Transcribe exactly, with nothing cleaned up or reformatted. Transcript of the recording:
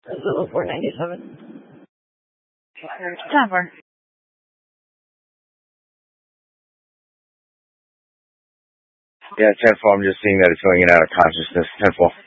Zulu four ninety-seven. ten four. Yeah, ten four, I'm just seeing that it's going in and out of consciousness. ten four.